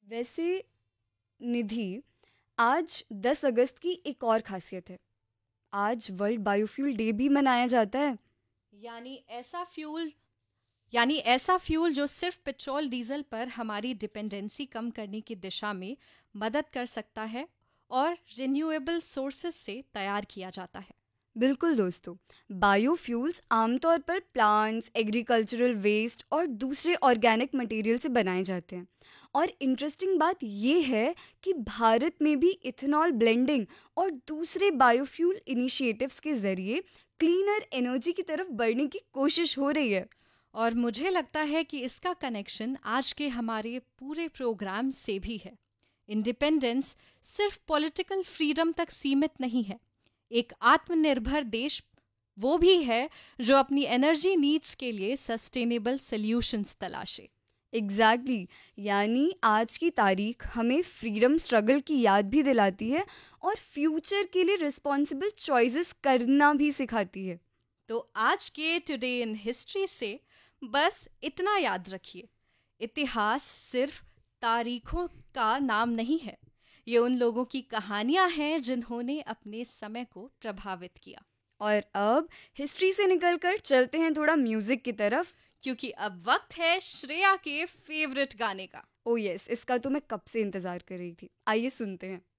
वैसे निधि, आज 10 अगस्त की एक और खासियत है। आज वर्ल्ड बायोफ्यूल डे भी मनाया जाता है। यानी ऐसा फ्यूल यानी ऐसा फ्यूल जो सिर्फ पेट्रोल डीजल पर हमारी डिपेंडेंसी कम करने की दिशा में मदद कर सकता है और रिन्यूएबल सोर्सेस से तैयार किया जाता है। बिल्कुल दोस्तों, बायोफ्यूल्स आमतौर पर प्लांट्स, एग्रीकल्चरल वेस्ट और दूसरे ऑर्गेनिक मटेरियल से बनाए जाते हैं। और इंटरेस्टिंग बात ये है कि भारत में भी इथेनॉल ब्लेंडिंग और दूसरे बायोफ्यूल इनिशिएटिव्स के जरिए क्लीनर एनर्जी की तरफ बढ़ने की कोशिश हो रही है। और मुझे लगता है कि इसका कनेक्शन आज के हमारे पूरे प्रोग्राम से भी है। इंडिपेंडेंस सिर्फ पॉलिटिकल फ्रीडम तक सीमित नहीं है। एक आत्मनिर्भर देश वो भी है जो अपनी एनर्जी नीड्स के लिए सस्टेनेबल सॉल्यूशंस तलाशे। Exactly exactly. यानी आज की तारीख हमें फ्रीडम स्ट्रगल की याद भी दिलाती है और फ्यूचर के लिए रिस्पॉन्सिबल चॉइसेस करना भी सिखाती है। तो आज के टुडे इन हिस्ट्री से बस इतना याद रखिए, इतिहास सिर्फ तारीखों का नाम नहीं है, ये उन लोगों की कहानियां हैं जिन्होंने अपने समय को प्रभावित किया। और अब हिस्ट्री से निकलकर चलते हैं थोड़ा म्यूजिक की तरफ। क्योंकि अब वक्त है श्रेया के फेवरेट गाने का। ओ यस, इसका तो मैं कब से इंतजार कर रही थी। आइए सुनते हैं।